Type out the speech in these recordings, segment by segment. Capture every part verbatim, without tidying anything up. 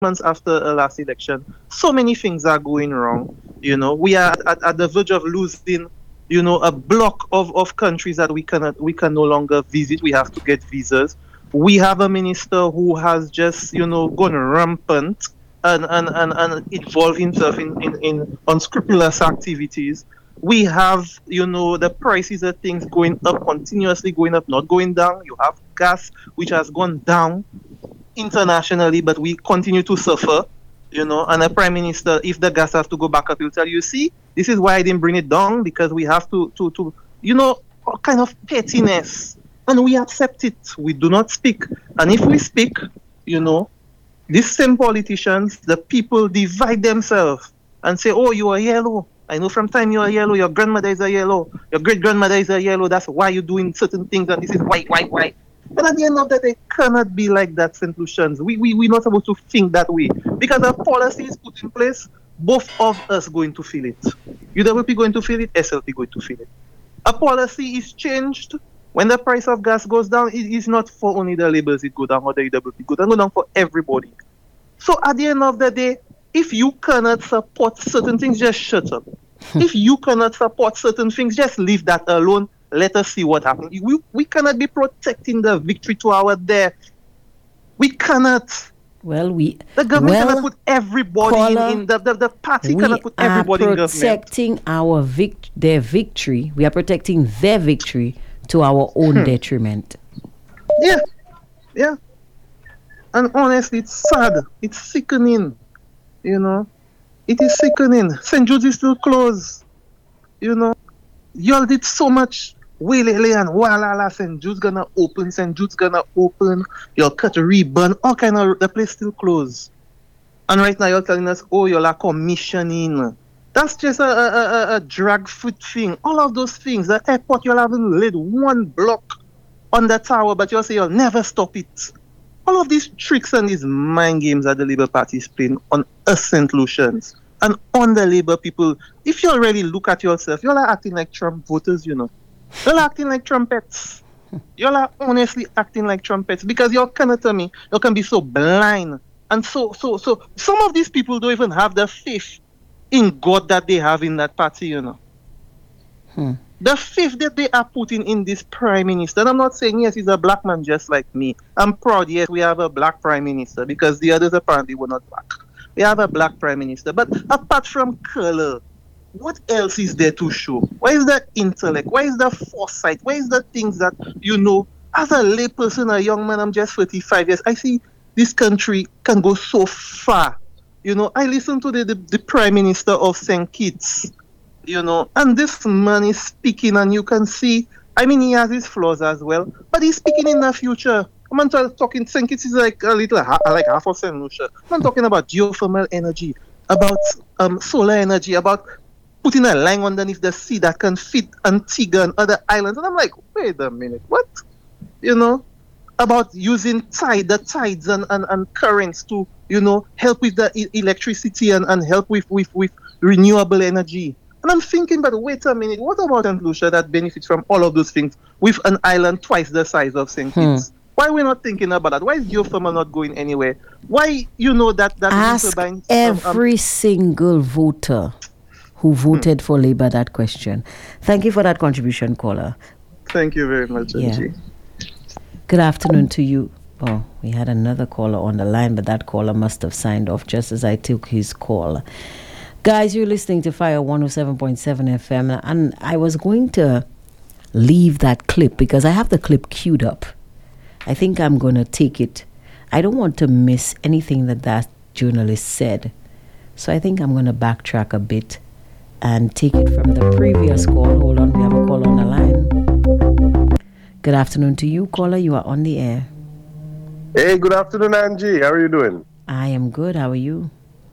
months after the last election, so many things are going wrong. You know, we are at, at the verge of losing, you know, a block of, of countries that we cannot we can no longer visit. We have to get visas. We have a minister who has just, you know, gone rampant and and, and, and involved himself in, in, in unscrupulous activities. We have, you know, the prices of things going up, continuously going up, not going down. You have gas, which has gone down internationally, but we continue to suffer, you know. And the prime minister, if the gas has to go back up, he'll tell you, see, this is why I didn't bring it down, because we have to, to, to you know, all kind of pettiness. And we accept it. We do not speak. And if we speak, you know, these same politicians, the people divide themselves and say, oh, you are yellow. I know from time you are yellow, your grandmother is a yellow, your great-grandmother is a yellow, that's why you're doing certain things, and this is white, white, white. But at the end of the day, it cannot be like that, Saint Lucians. We, we, we're not supposed to think that way. Because a policy is put in place, both of us going to feel it. U W P going to feel it, S L P going to feel it. A policy is changed. When the price of gas goes down, it is not for only the laborers it go down, or the U W P go down, it go down for everybody. So at the end of the day, if you cannot support certain things, just shut up. If you cannot support certain things, just leave that alone. Let us see what happens. We, we cannot be protecting the victory to our death. We cannot. Well, we the government well, cannot put everybody caller, in, in the, the, the party cannot put everybody in government. We are protecting our vict- their victory. We are protecting their victory to our own hmm. detriment. Yeah, yeah. And honestly, it's sad. It's sickening. You know, it is sickening. Saint Jude's is still closed. You know, y'all did so much. Waylele and Walala, Saint Jude's gonna open. Saint Jude's gonna open. Y'all cut a ribbon. All kind of the place still closed. And right now you're telling us, oh, y'all are commissioning. That's just a, a, a, a drag foot thing. All of those things. The airport, you'll haven't laid one block on the tower, but you'll say you'll never stop it. All of these tricks and these mind games that the Labour Party is playing on us Saint Lucians and on the Labour people. If you really look at yourself, you're acting like Trump voters, you know. You're acting like trumpets. You're honestly acting like trumpets because you cannot tell me you can be so blind and so so so. Some of these people don't even have the faith in God that they have in that party, you know. Hmm. The faith that they are putting in this prime minister, and I'm not saying, yes, he's a black man just like me. I'm proud, yes, we have a black prime minister because the others apparently were not black. We have a black prime minister. But apart from color, what else is there to show? Where is the intellect? Where is the foresight? Where is the things that, you know, as a layperson, a young man, I'm just thirty-five years, I see this country can go so far. You know, I listen to the, the, the prime minister of Saint Kitts, you know, and this man is speaking and you can see, I mean, he has his flaws as well, but he's speaking in the future. I'm not talking, Saint Kitts is like a little, like half of Saint Lucia. I'm talking about geothermal energy, about um, solar energy, about putting a line underneath the sea that can fit Antigua and other islands. And I'm like, wait a minute, what? You know, about using tide, the tides and, and, and currents to, you know, help with the e- electricity and, and help with, with, with renewable energy. And I'm thinking, but wait a minute, what about Saint Lucia that benefits from all of those things with an island twice the size of Saint Kitts? Hmm. Why are we not thinking about that? Why is geothermal not going anywhere? Why, you know, that... that Ask turbines, every um, single voter who voted hmm. for Labour that question. Thank you for that contribution, caller. Thank you very much, Angie. Yeah. Good afternoon to you. Oh, we had another caller on the line, but that caller must have signed off just as I took his call. Guys, you're listening to Fire one oh seven point seven F M, and I was going to leave that clip because I have the clip queued up. I think I'm going to take it. I don't want to miss anything that that journalist said. So I think I'm going to backtrack a bit and take it from the previous call. Hold on, we have a call on the line. Good afternoon to you, caller. You are on the air. Hey, good afternoon, Angie. How are you doing? I am good. How are you?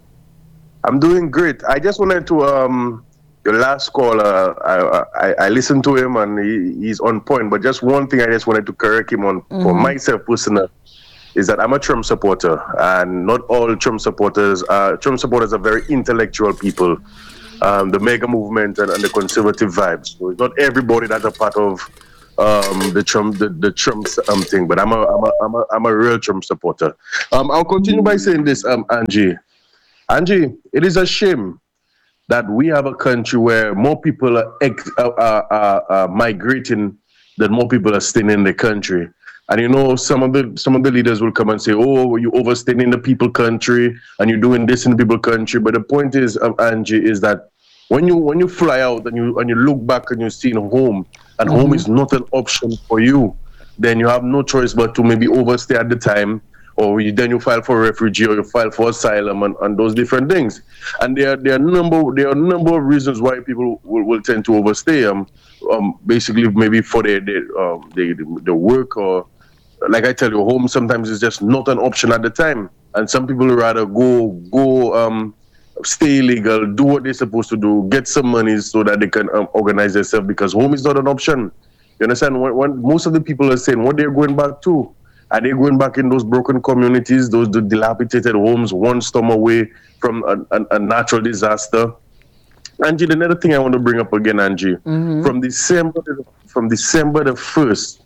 I'm doing great. I just wanted to, um, your last caller, I, I, I listened to him and he, he's on point. But just one thing I just wanted to correct him on mm-hmm. for myself personally is that I'm a Trump supporter. And not all Trump supporters, uh, Trump supporters are very intellectual people. Um, the mega movement and, and the conservative vibes. So it's not everybody that's a part of um, the Trump the, the Trump um thing, but I'm a I'm a I'm a I'm a real Trump supporter. Um, I'll continue by saying this, um, Angie. Angie, it is a shame that we have a country where more people are, ex, uh, uh, uh, uh, migrating than more people are staying in the country. And you know, some of the some of the leaders will come and say, "Oh, you overstaying in the people country, and you're doing this in the people country." But the point is, um, Angie, is that when you when you fly out and you and you look back and you see home, and mm-hmm. home is not an option for you, then you have no choice but to maybe overstay at the time, or you, then you file for refugee or you file for asylum and, and those different things. And there are there are number there are a number of reasons why people will, will tend to overstay. Um, um, basically maybe for their their um their, their work, or like I tell you, home sometimes is just not an option at the time. And some people rather go go um stay illegal, do what they're supposed to do, get some money so that they can um, organize themselves, because home is not an option. You understand? When, when most of the people are saying what they're going back to, are they going back in those broken communities, those the dilapidated homes, one storm away from a, a, a natural disaster? Angie, another thing I want to bring up again, Angie, mm-hmm. from December from December the first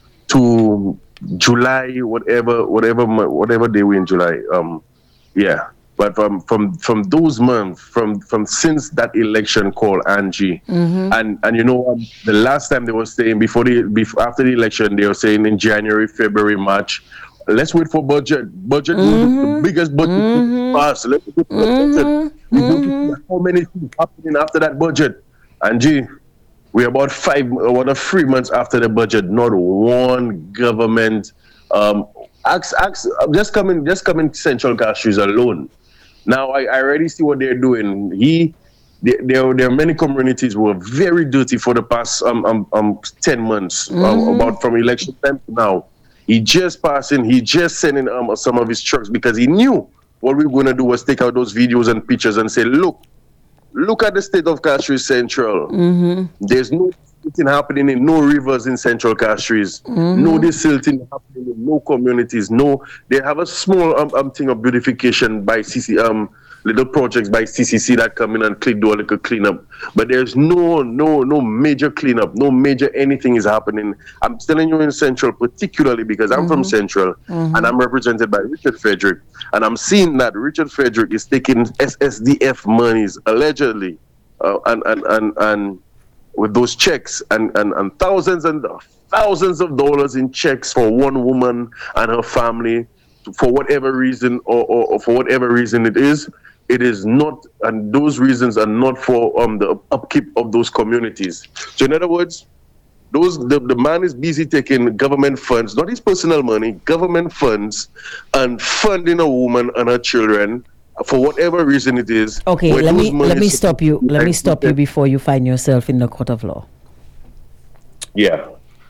to July, whatever, whatever, whatever day we in July, um, yeah. But from from from those months, from from since that election call, Angie, mm-hmm. and and you know um, the last time they were saying before the before after the election, they were saying in January, February, March, let's wait for budget. Budget, mm-hmm. the biggest budget mm-hmm. pass. Let's wait for mm-hmm. budget. We don't know how many things happening after that budget, Angie. We're about five or uh, three months after the budget. Not one government. Um, ask, ask, just coming, just coming Central Castries alone. Now I, I already see what they're doing. He, there, there, there are many communities who are very dirty for the past um um, um ten months, mm-hmm. uh, about from election time to now. He just passing, he just sending um some of his trucks because he knew what we were going to do was take out those videos and pictures and say, look, look at the state of Castries Central. Mm-hmm. There's no silting happening in no rivers in Central Castries. Mm-hmm. No desilting happening in no communities. No, they have a small um, um thing of beautification by C C um little projects by C C C that come in and clean, do a little cleanup. But there's no no no major cleanup, no major anything is happening. I'm telling you in Central, particularly because I'm mm-hmm. from Central mm-hmm. and I'm represented by Richard Frederick, and I'm seeing that Richard Frederick is taking S S D F monies allegedly, uh, and and and and. with those checks and, and, and thousands and thousands of dollars in checks for one woman and her family for whatever reason or, or, or for whatever reason it is, it is not, and those reasons are not for um the upkeep of those communities. So in other words, those the, the man is busy taking government funds, not his personal money, government funds, and funding a woman and her children for whatever reason it is. Okay, let me let me stop you. Let me stop you before you find yourself in the court of law. Yeah.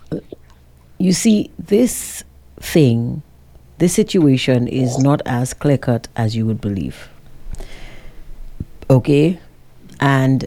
You see, this thing, this situation is not as clear-cut as you would believe. Okay? And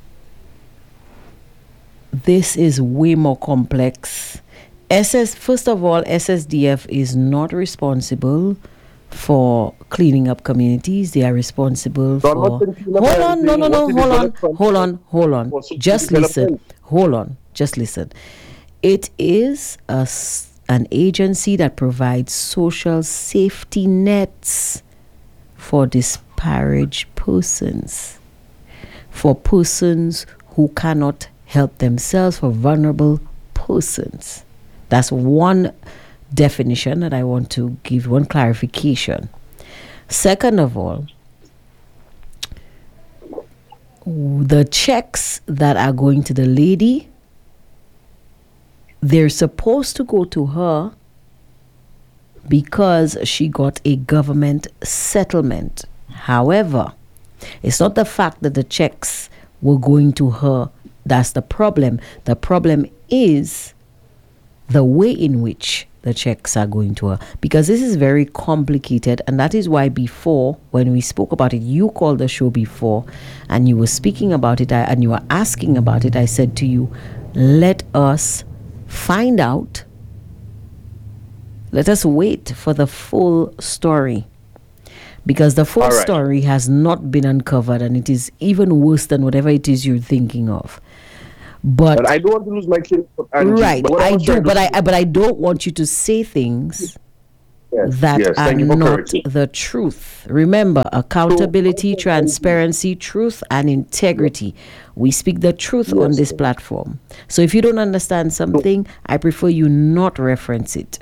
this is way more complex. S S first of all, S S D F is not responsible for cleaning up communities. They are responsible for hold on no no no hold on hold on hold on just listen hold on just listen it is a an agency that provides social safety nets for disparaged persons, for persons who cannot help themselves, for vulnerable persons. That's one definition that I want to give, one clarification. Second of all, the checks that are going to the lady, they're supposed to go to her because she got a government settlement. However, it's not the fact that the checks were going to her that's the problem. The problem is the way in which the checks are going to her, because this is very complicated. And that is why before, when we spoke about it, you called the show before and you were speaking about it and you were asking about it. I said to you, let us find out, let us wait for the full story, because the full right. story has not been uncovered, and it is even worse than whatever it is you're thinking of. But, but I don't want to lose my kid. Angie, right, but I was do, trying to but I say- but I don't want you to say things Yes, that yes, are thank you for not correcting. the truth. Remember, accountability, So- transparency, truth, and integrity. We speak the truth on Yes. this platform. So if you don't understand something, I prefer you not reference it.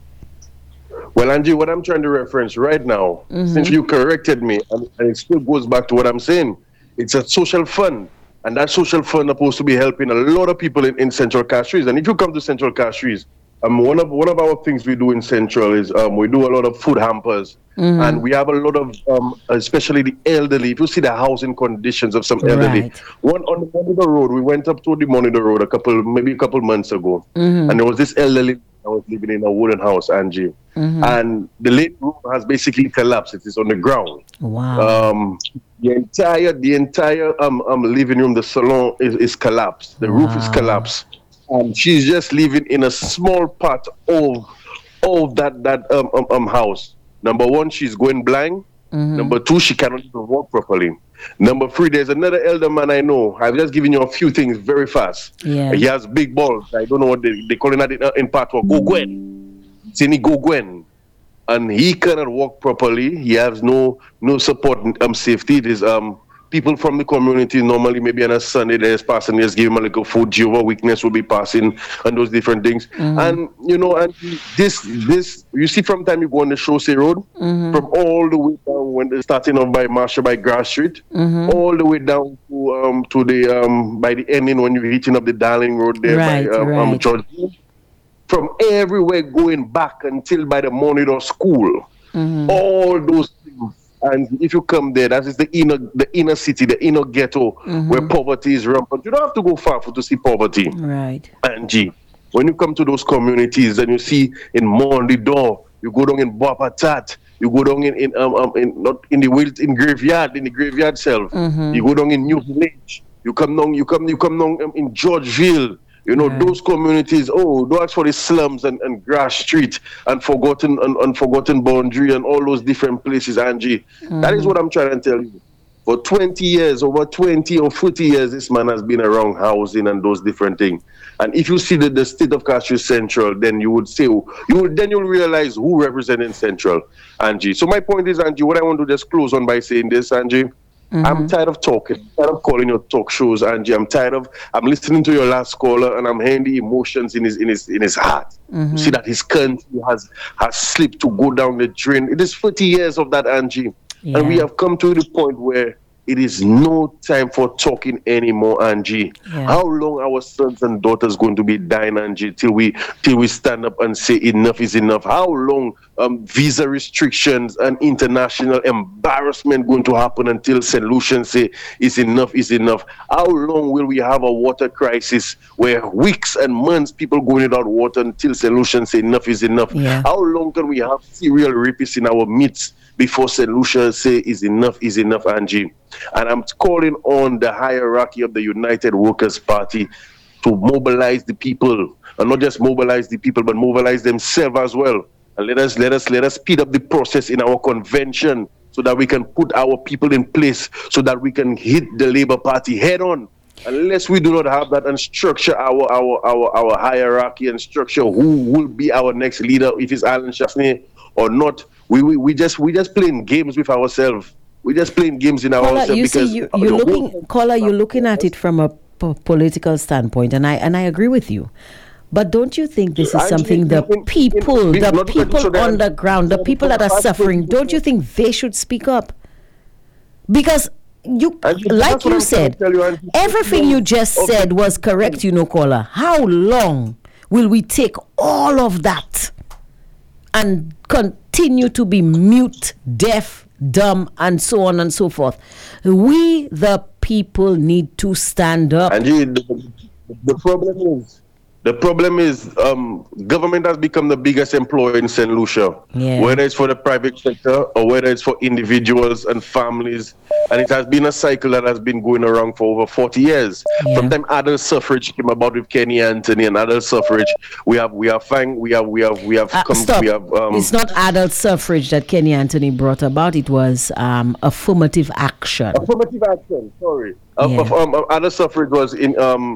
Well, Angie, what I'm trying to reference right now, Mm-hmm. since you corrected me, and, and it still goes back to what I'm saying, it's a social fund. And that social fund is supposed to be helping a lot of people in, in Central Castries. And if you come to Central Castries, um, one of one of our things we do in Central is um, we do a lot of food hampers. Mm-hmm. And we have a lot of, um, especially the elderly. If you see the housing conditions of some elderly, Right. one on the Monitor Road, we went up to the Monitor Road a couple, maybe a couple months ago, Mm-hmm. and there was this elderly that was living in a wooden house, Angie, Mm-hmm. and the late roof has basically collapsed. It is on the ground. Wow. Um, the entire, the entire um, um living room, the salon is, is collapsed. The roof is Wow. collapsed, and she's just living in a small part of of that that um um, um house. Number one, she's going blind. Mm-hmm. Number two, she cannot even walk properly. Number three, there's another elder man I know. I've just given you a few things very fast. Yeah. He has big balls. I don't know what they, they call it in, in Patois. Go Gwen. Sini Go Gwen. And he cannot walk properly. He has no no support um safety. It is um people from the community normally maybe on a Sunday there's passing, just give him a little food, Jehovah weakness will be passing and those different things. Mm-hmm. And you know, and this this you see from time you go on the Chaussee Road, Mm-hmm. from all the way down when they're starting off by Marshall by Grass Street, Mm-hmm. all the way down to um to the um by the ending when you're reaching up the Darling Road there Right, by um, um right. George. From everywhere going back until by the Monitor School, Mm-hmm. all those things. And if you come there, that is the inner the inner city, the inner ghetto Mm-hmm. where poverty is rampant. You don't have to go far for to see poverty. Right. Angie, when you come to those communities and you see in Mondi Door, you go down in Boapatat, you go down in, in um, um in not in the wild in graveyard, in the graveyard self, Mm-hmm. you go down in New Village, you come down, you come you come down um, in Georgeville. You know, Right. those communities, oh, don't ask for the slums and, and Grass Street and forgotten and unforgotten boundary and all those different places, Angie. Mm-hmm. That is what I'm trying to tell you. For twenty years, over twenty or forty years, this man has been around housing and those different things. And if you see the, the state of Castries Central, then you would say, you would, then you'll realize who representing Central, Angie. So my point is, Angie, what I want to just close on by saying this, Angie, Mm-hmm. I'm tired of talking, I'm tired of calling your talk shows, Angie. I'm tired of, I'm listening to your last caller and I'm hearing the emotions in his in his in his heart. Mm-hmm. You see that his country has has slipped to go down the drain. It is forty years of that, Angie. Yeah. And we have come to the point where it is no time for talking anymore, Angie. Yeah. How long our sons and daughters going to be dying, Angie, till we till we stand up and say enough is enough? How long um, visa restrictions and international embarrassment going to happen until Saint Lucian say is enough is enough? How long will we have a water crisis where weeks and months people going without water until Saint Lucian say enough is enough? Yeah. How long can we have serial rapists in our midst before Saint Lucia say is enough is enough, Angie? And I'm calling on the hierarchy of the United Workers' Party to mobilize the people, and not just mobilize the people, but mobilize themselves as well. And let us let us let us speed up the process in our convention so that we can put our people in place, so that we can hit the Labour Party head on. Unless we do not have that and structure our our our, our hierarchy and structure who will be our next leader, if it's Alan Chastanet or not, we, we we just we just playing games with ourselves. We're just playing games in Caller, ourselves you see, because you, the you're whole- looking, caller, you're looking at it from a po- political standpoint, and I and I agree with you. But don't you think this is Actually, something the in- in- people, in- the not- people so that- on the ground, the people that are suffering, don't you think they should speak up? Because you, And you- like that's what you I'm trying said, to tell you, and- everything you just Okay. said was correct, you know, caller. How long will we take all of that and continue to be mute, deaf, dumb, and so on and so forth? We, the people, need to stand up. And you, the, the problem is, the problem is, um, government has become the biggest employer in Saint Lucia. Yeah. Whether it's for the private sector or whether it's for individuals and families, and it has been a cycle that has been going around for over forty years. Yeah. From time adult suffrage came about with Kenny Anthony and adult suffrage, we have we have fang, we have we have we have Uh, come stop. we have um, It's not adult suffrage that Kenny Anthony brought about. It was um, affirmative action. affirmative action. Sorry, Yeah. uh, um, uh, adult suffrage was in um.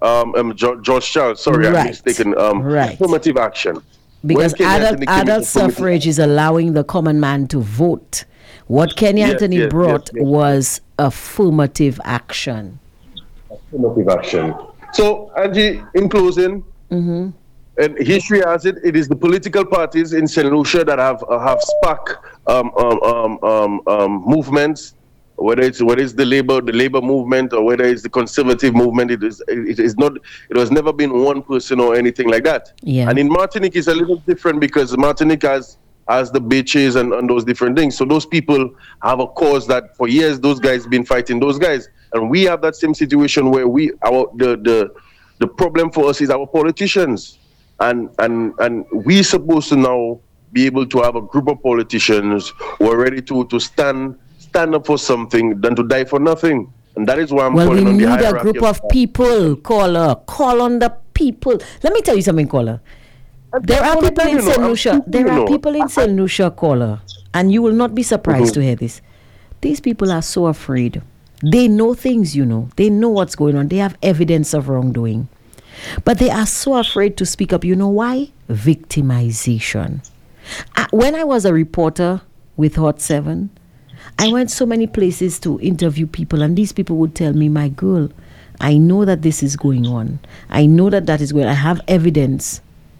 um, um Jo- George Charles. Sorry, Right. I'm mistaken. Um, Right. affirmative action. Because When Kenny adult, Anthony came adult into affirmative- suffrage is allowing the common man to vote. What Kenny Yes, Anthony yes, brought yes, yes. was affirmative action. affirmative action. So, Angie, in closing, Mm-hmm. and history has it, it is the political parties in Saint Lucia that have uh, have sparked um, um, um, um, um, movements. Whether it's whether it's the labor the labor movement or whether it's the conservative movement, it is it is not. It has never been one person or anything like that. Yeah. And in Martinique, it's a little different because Martinique has has the bitches and, and those different things. So those people have a cause that for years those guys been fighting those guys, and we have that same situation where we our the the the problem for us is our politicians, and and and we supposed to now be able to have a group of politicians who are ready to to stand. stand up for something than to die for nothing. And that is why I'm Well, we calling on the need a hierarchy group of people, caller. Call on the people. Let me tell you something, caller. There are people in Saint Lucia. There are people in Saint Lucia, caller, and you will not be surprised Mm-hmm. to hear this. These people are so afraid. They know things, you know. They know what's going on. They have evidence of wrongdoing. But they are so afraid to speak up. You know why? Victimization. Uh, when I was a reporter with Hot seven, I went so many places to interview people, and these people would tell me, my girl, I know that this is going on. I know that that is going on. I have evidence.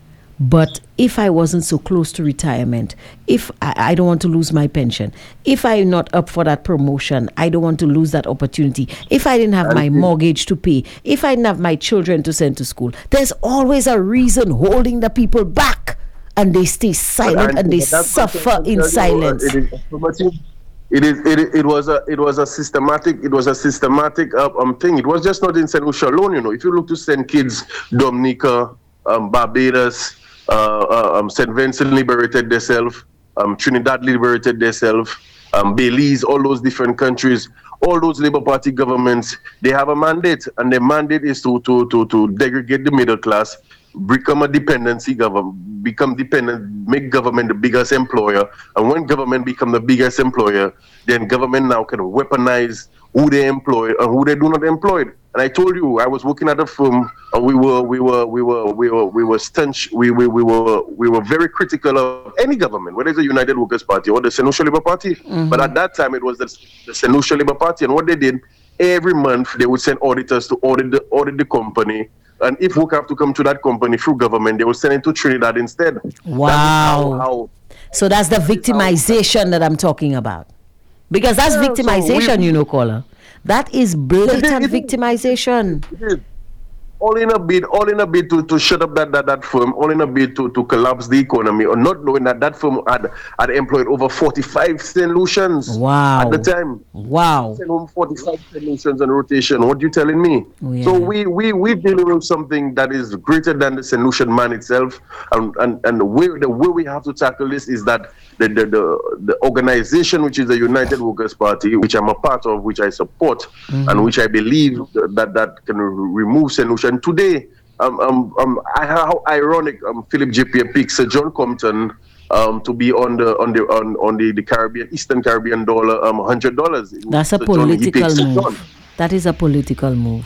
But if I wasn't so close to retirement, if I, I don't want to lose my pension, if I'm not up for that promotion, I don't want to lose that opportunity. If I didn't have my mortgage to pay, if I didn't have my children to send to school, there's always a reason holding the people back. And they stay silent and they suffer in silence. It is affirmative. It is. It, it was a. It was a systematic. It was a systematic uh, um thing. It was just not in Saint Lucia alone. You know, if you look to Saint Kitts, Dominica, um, Barbados, uh, uh, um, Saint Vincent liberated themselves. Um, Trinidad liberated themselves. Um, Belize, all those different countries, all those Labour Party governments, they have a mandate, and their mandate is to to to to degrade the middle class, become a dependency government, become dependent, make government the biggest employer. And when government become the biggest employer, then government now can weaponize who they employ and who they do not employ. And I told you, I was working at a firm, and we were, we were, we were, we were, we were stench, we, we, we were, we were very critical of any government, whether it's the United Workers Party or the Saint Lucia Labour Party. Mm-hmm. But at that time, it was the, the Saint Lucia Labour Party, and what they did, every month they would send auditors to audit the audit the company. And if work have to come to that company through government, they will send it to Trinidad instead. Wow. That how, how, so that's the victimization that I'm talking about. Because that's Yeah, so victimization, we- you know, caller. That is blatant It is. victimization. It is. All in a bid, all in a bid to, to shut up that, that that firm, all in a bid to, to collapse the economy, or not knowing that that firm had had employed over forty-five Saint Lucians Wow. at the time. Wow. Sent home forty-five Saint Lucians on rotation. What you telling me? Oh, yeah. So we we we dealing with something that is greater than the Saint Lucian man itself, and and and the way the way we have to tackle this is that the the the, the organization, which is the United Workers Party, which I'm a part of, which I support, mm-hmm. and which I believe that that can remove Saint Lucian. Today, um, um, um, I, how ironic, um, Philip J. Pierre picked Sir John Compton um, to be on the on the on, on the, the Caribbean Eastern Caribbean dollar, um, hundred dollars. That's a Sir John, he political picked Sir move. John. That is a political move.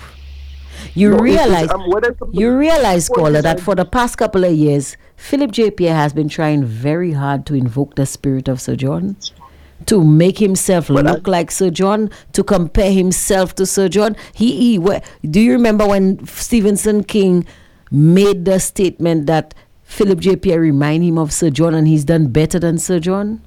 You No, it is, realize, um, whether it's a you realize, political caller, that design- for the past couple of years, Philip J. Pierre has been trying very hard to invoke the spirit of Sir John, to make himself But look I- like Sir John, to compare himself to Sir John. He, he where, do you remember when Stephenson King made the statement that Philip J. Pierre remind him of Sir John and he's done better than Sir John?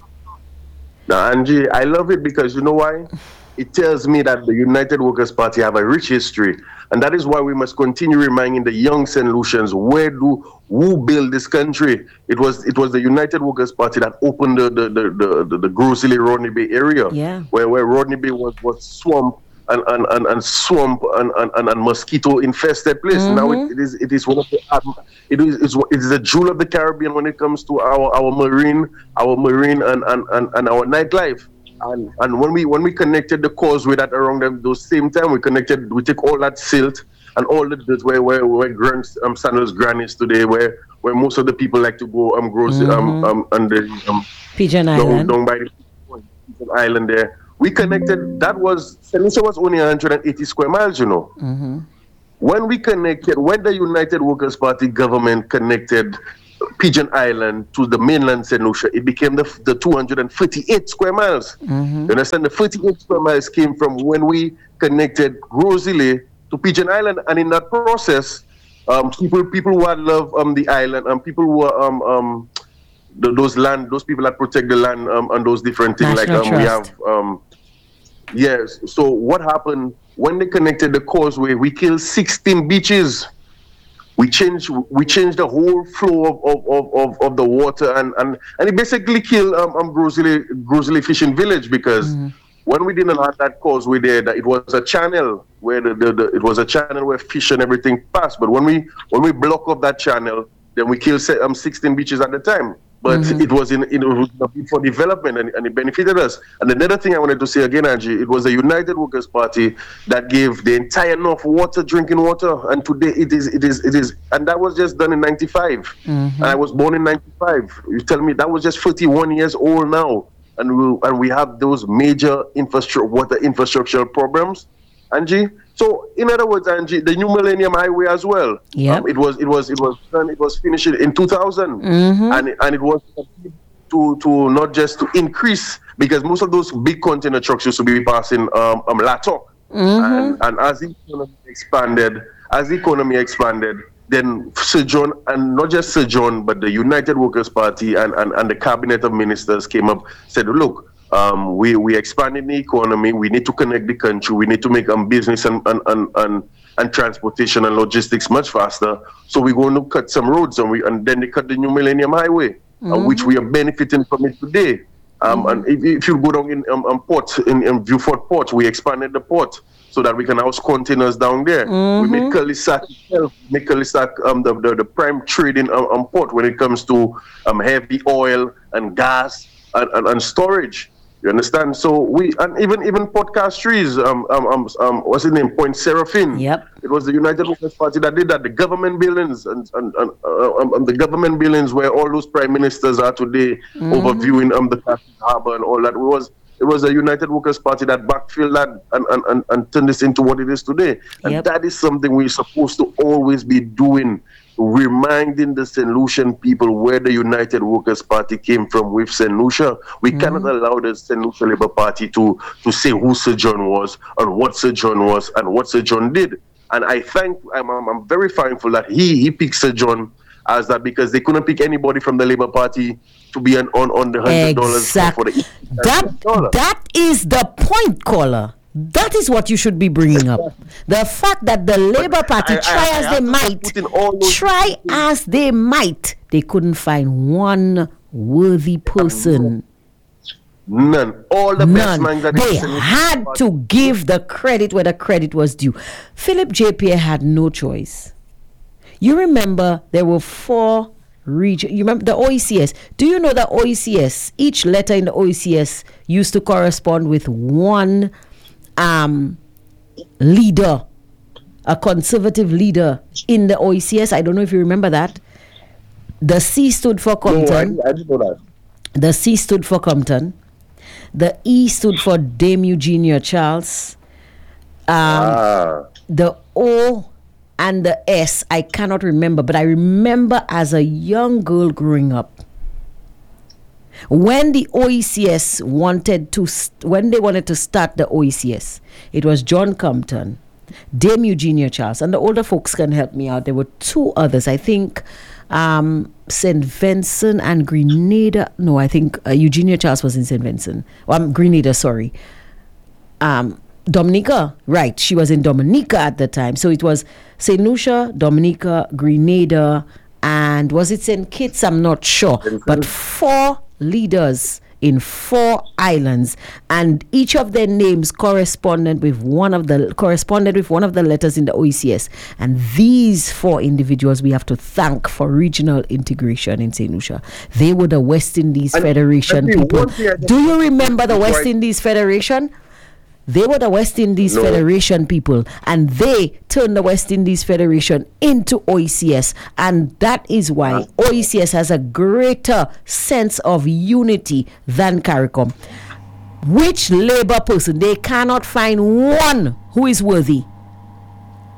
Now, Angie, I love it because you know why? It tells me that the United Workers Party have a rich history, and that is why we must continue reminding the young Saint Lucians where do who built this country. It was it was the United Workers Party that opened the the the the, the, the Grocery Rodney Bay area, Yeah. where where Rodney Bay was was swamp and and, and, and swamp and, and, and, and mosquito infested place. Mm-hmm. Now it, it is it is one of the um, it is it's, it is a jewel of the Caribbean when it comes to our, our marine our marine and, and, and, and our nightlife. And and when we when we connected the causeway that around them those same time we connected we take all that silt and all the dirt where where where Grand um Sandals Grand is today, where where most of the people like to go um grow Mm-hmm. um um and the um Pigeon down, Island. down by the Pigeon Island there. We connected. That was Saint Lucia was only one hundred eighty square miles, you know. Mm-hmm. when we connected, when the United Workers' Party government connected Pigeon Island to the mainland Saint Lucia, it became the, the two hundred forty-eight square miles. Mm-hmm. You understand? The forty-eight square miles came from when we connected Rosalie to Pigeon Island, and in that process, um, people people who had love um, the island, and um, people who were um, um, the, those land, those people that protect the land um, and those different things. National like um, we have, um, yes. So what happened when they connected the causeway? We killed sixteen beaches. We changed we changed the whole flow of of, of, of the water, and, and, and it basically killed um, um Grosley Grosley Fishing Village, because mm. when we didn't have that causeway there, that it was a channel where the, the, the it was a channel where fish and everything passed. But when we when we block up that channel, then we killed um sixteen beaches at the time. But mm-hmm. it was in it was for development, and, and it benefited us. And another thing I wanted to say again, Angie, it was the United Workers' Party that gave the entire North water, drinking water, and today it is it is it is, and that was just done in ninety-five. Mm-hmm. And I was born in ninety-five. You tell me that was just forty-one years old now, and we and we have those major infrastructure water infrastructural problems, Angie. So, in other words, Angie, the New Millennium Highway as well. Yeah, um, it was, it was, it was, done, it was finished in two thousand, mm-hmm. and and it was to to not just to increase, because most of those big container trucks used to be passing um, um Latok, mm-hmm. and, and as the economy expanded, as the economy expanded, then Sir John, and not just Sir John, but the United Workers' Party and, and, and the cabinet of ministers came up, said, look. Um, we we expanding the economy. We need to connect the country. We need to make um, business and and, and and and transportation and logistics much faster. So we're going to cut some roads, and we and then they cut the New Millennium Highway, mm-hmm. uh, which we are benefiting from it today. Um, mm-hmm. And if, if you go down in um, um, port in, in Vieux-Fort Port, we expanded the port so that we can house containers down there. Mm-hmm. We made Calisac itself, make Calisac um, the, the the prime trading um, um, port when it comes to um, heavy oil and gas and, and, and storage. You understand? So we, and even even podcast trees, um, um, um, um, what's his name? Point Seraphine. Yep. It was the United Workers' Party that did that. The government buildings and and, and uh, um, um, the government buildings where all those prime ministers are today, mm-hmm. overviewing um the harbor and all that. It was it was the United Workers' Party that backfilled that and, and, and, and turned this into what it is today. And yep. that is something we're supposed to always be doing. Reminding the Saint Lucian people where the United Workers' Party came from with Saint Lucia. We mm-hmm. cannot allow the Saint Lucia Labour Party to, to say who Sir John was and what Sir John was and what Sir John did. And I thank, I'm, I'm, I'm very thankful that he he picked Sir John as that, because they couldn't pick anybody from the Labour Party to be an, on, on the one hundred dollars. Exactly. For the that, that is the point, caller. That is what you should be bringing up. The fact that the Labour Party, I, try I, I, as they might, try things. as they might, they couldn't find one worthy person. None. All the None. best minds that they had to give the credit where the credit was due. Philip J. Pierre had no choice. You remember there were four region. You remember the O E C S? Do you know that O E C S, each letter in the O E C S used to correspond with one Um, leader, a conservative leader in the O E C S. I don't know if you remember that. The C stood for Compton. No, I, I didn't know that. The C stood for Compton. The E stood for Dame Eugenia Charles. Um, ah. The O and the S, I cannot remember, but I remember as a young girl growing up, when the O E C S wanted to, st- when they wanted to start the O E C S, it was John Compton, Dame Eugenia Charles, and the older folks can help me out. There were two others, I think, um, Saint Vincent and Grenada. No, I think uh, Eugenia Charles was in Saint Vincent. Well, um, Grenada, sorry. Um, Dominica, right? She was in Dominica at the time, so it was Saint Lucia, Dominica, Grenada, and was it Saint Kitts? I'm not sure, but four leaders in four islands, and each of their names corresponded with one of the corresponded with one of the letters in the O E C S. And these four individuals we have to thank for regional integration in Saint Lucia. They were the West Indies and Federation people. Do you remember the West Indies Federation? They were the West Indies no. Federation people, and they turned the West Indies Federation into O E C S, and that is why yeah. O E C S has a greater sense of unity than CARICOM. Which Labour person, they cannot find one who is worthy.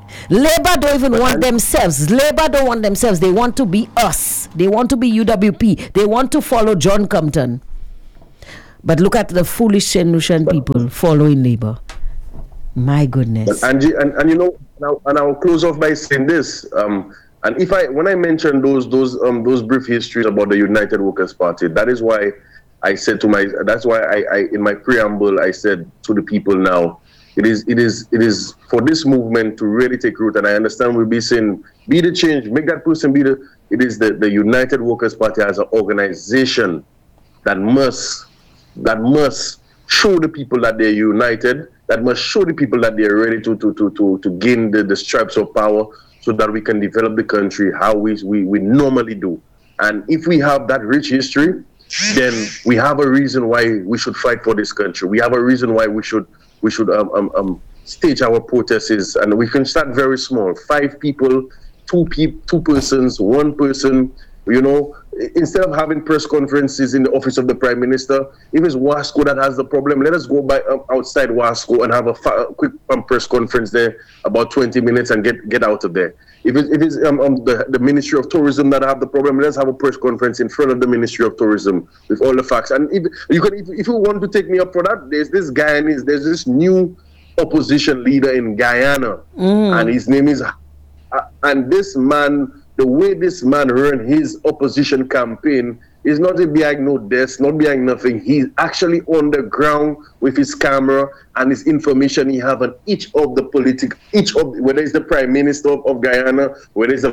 Labour don't even want themselves. Labour don't want themselves. They want to be us. They want to be U W P. They want to follow John Compton. But look at the foolish Saint Lucian people following Labour. My goodness. And, and, and you know, now, and I'll close off by saying this. Um, and if I, when I mentioned those those um those brief histories about the United Workers' Party, that is why I said to my. That's why I, I in my preamble I said to the people now. It is, it is, it is for this movement to really take root, and I understand we'll be saying, be the change, make that person be the. It is the, the United Workers' Party as an organization that must, that must show the people that they're united, that must show the people that they're ready to to to to, to gain the, the stripes of power, so that we can develop the country how we, we we normally do. And if we have that rich history, then we have a reason why we should fight for this country. We have a reason why we should. We should um, um, um, stage our protests, and we can start very small. Five people, two pe- two persons, one person. You know, instead of having press conferences in the office of the Prime Minister, if it's Wasco that has the problem, let us go by um, outside Wasco and have a, fa- a quick um, press conference there, about twenty minutes, and get, get out of there. If, it, if it's um, um, the, the Ministry of Tourism that have the problem, let's have a press conference in front of the Ministry of Tourism with all the facts. And if you can, if, if you want to take me up for that, there's this Guyanese, there's this new opposition leader in Guyana, mm. and his name is, uh, and this man, the way this man ran his opposition campaign is not behind no desk, not behind nothing. He's actually on the ground with his camera and his information he have on each of the politic, each of, whether it's the Prime Minister of, of Guyana, whether it's the...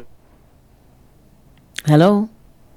Hello?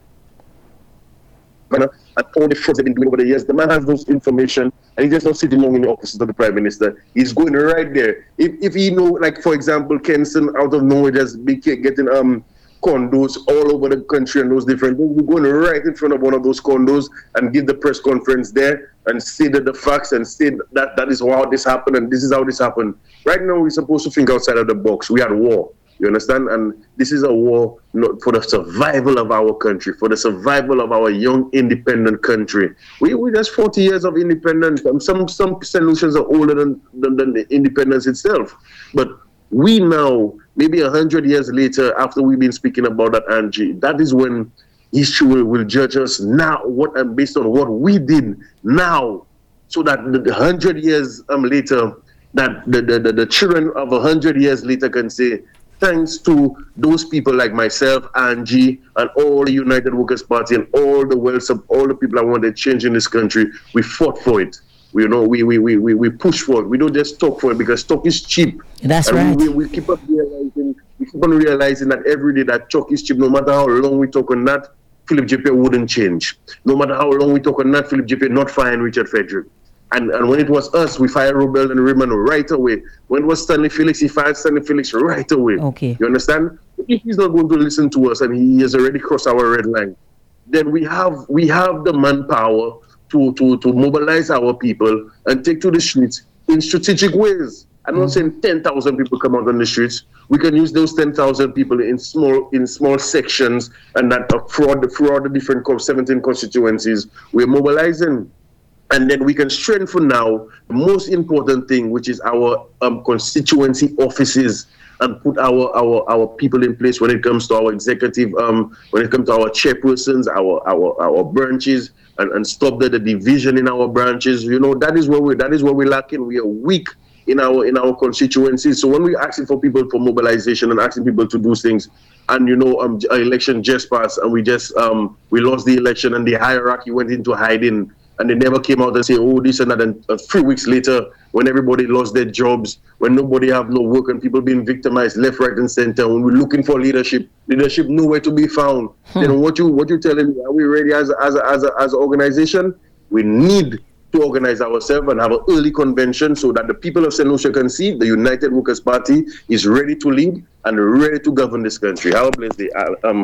And all the frauds they've been doing over the years, the man has those information, and he just not sitting long in the offices of the Prime Minister. He's going right there. If if he know, like for example, Kenson out of nowhere just be getting um condos all over the country and those different things, we're going right in front of one of those condos and give the press conference there and say that the facts and say that that is how this happened and this is how this happened. Right now, we're supposed to think outside of the box. We had war. You understand? And this is a war not for the survival of our country, for the survival of our young, independent country. We we just forty years of independence. Some some solutions are older than, than, than the independence itself. But we now, maybe a hundred years later, after we've been speaking about that, Angie, that is when history will, will judge us now, what and based on what we did now, so that the, the hundred years um, later, that the, the, the, the children of a hundred years later can say, thanks to those people like myself, Angie, and all the United Workers' Party and all the wealth of all the people that wanted change in this country, we fought for it. We, you know, we, we, we, we, we push for it. We don't just talk for it because talk is cheap. That's and right. We, we, we keep on realizing, we keep on realizing that every day that talk is cheap. No matter how long we talk on that, Philip J P wouldn't change. No matter how long we talk on that, Philip J P not firing Richard Frederick. And and when it was us, we fired Robel and Raymond right away. When it was Stanley Felix, he fired Stanley Felix right away. Okay. You understand? If he's not going to listen to us and he has already crossed our red line, then we have we have the manpower to, to, to mobilize our people and take to the streets in strategic ways. I'm not saying ten thousand people come out on the streets. We can use those ten thousand people in small in small sections and that uh, throughout, the, throughout the different seventeen constituencies. We're mobilizing. And then we can strengthen now the most important thing, which is our um, constituency offices, and put our, our, our people in place when it comes to our executive, um, when it comes to our chairpersons, our our, our branches, and, and stop the, the division in our branches. You know, that is where we that is where we're lacking. We are weak in our in our constituencies. So when we're asking for people for mobilization and asking people to do things, and you know, um, election just passed, and we just um, we lost the election, and the hierarchy went into hiding. And they never came out and say, oh, this and that. And uh, three weeks later, when everybody lost their jobs, when nobody have no work and people being victimized left, right, and center, when we're looking for leadership, leadership nowhere to be found. Hmm. Then what you what you telling me? Are we ready as as as a, as an organization? We need to organize ourselves and have an early convention so that the people of Saint Lucia can see the United Workers' Party is ready to lead and ready to govern this country. How bless the um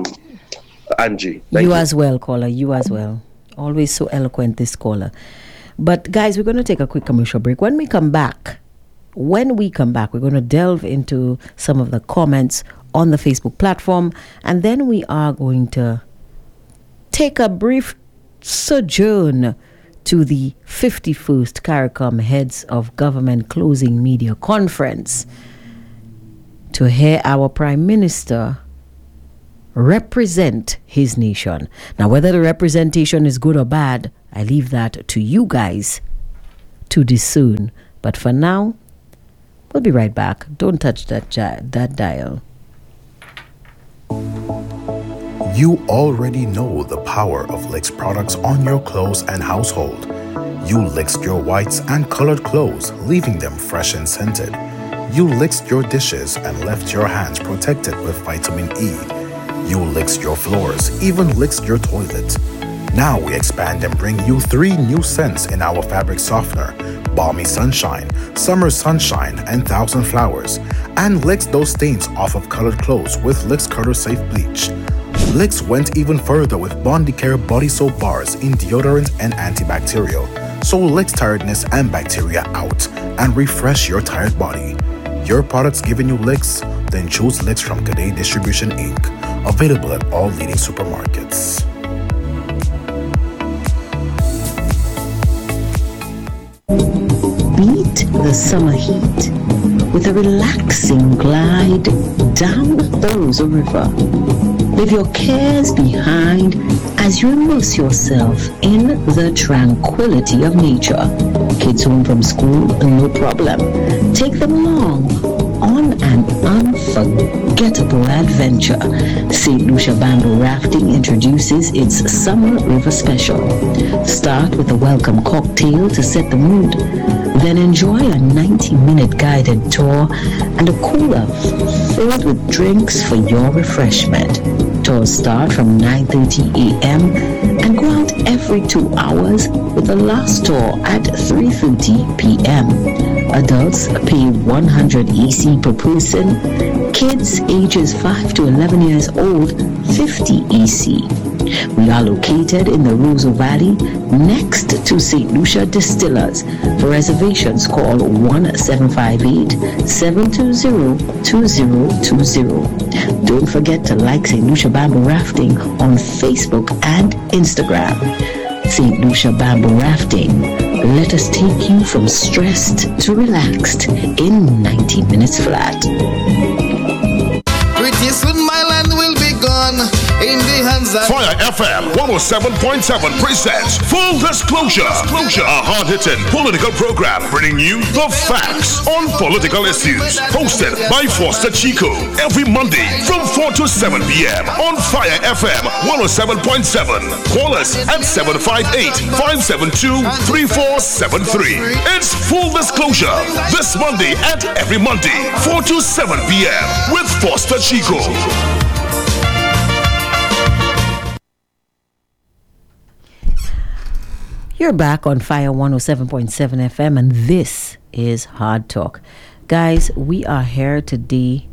Angie. You, you as well, caller. You as well. Always so eloquent, this caller. But guys, we're going to take a quick commercial break. When we come back, when we come back, we're going to delve into some of the comments on the Facebook platform, and then we are going to take a brief sojourn to the fifty-first CARICOM Heads of Government Closing Media Conference to hear our Prime Minister represent his nation. Now, whether the representation is good or bad, I leave that to you guys to discern. But for now, we'll be right back. Don't touch that ja- that dial. You already know the power of Licks products on your clothes and household. You licked your whites and colored clothes, leaving them fresh and scented. You licked your dishes and left your hands protected with vitamin E. You licked your floors, even licked your toilet. Now we expand and bring you three new scents in our fabric softener: Balmy Sunshine, Summer Sunshine, and Thousand Flowers. And licks those stains off of colored clothes with Licks Color Safe Bleach. Licks went even further with Bondicare body soap bars in deodorant and antibacterial. So Licks tiredness and bacteria out and refresh your tired body. Your products giving you licks? Then choose Licks from Today Distribution Incorporated. Available at all leading supermarkets. Beat the summer heat with a relaxing glide down the Rosa River. Leave your cares behind as you immerse yourself in the tranquility of nature. Kids home from school, no problem. Take them along on an unforgettable adventure. Saint Lucia Bamboo Rafting introduces its Summer River Special. Start with a welcome cocktail to set the mood. Then enjoy a ninety-minute guided tour and a cooler filled with drinks for your refreshment. Tours start from nine thirty a.m. and go out every two hours with the last tour at three thirty p.m. Adults pay one hundred E C per person. Kids ages five to eleven years old, fifty E C. We are located in the Roseau Valley next to Saint Lucia Distillers. For reservations, call one seven five eight, seven two zero, two zero two zero. Don't forget to like Saint Lucia Bamboo Rafting on Facebook and Instagram. Saint Lucia Bamboo Rafting. Let us take you from stressed to relaxed in ninety minutes flat. Pretty soon my land will be gone in the hands of Fire F M one oh seven point seven presents Full Disclosure, a hard-hitting political program bringing you the facts on political issues. Hosted by Foster Chico every Monday from four to seven p.m. on Fire F M one oh seven point seven. Call us at seven five eight, five seven two, three four seven three. It's Full Disclosure this Monday and every Monday, four to seven p.m. with Foster Chico. You're back on Fire one oh seven point seven F M, and this is Hard Talk. Guys, we are here today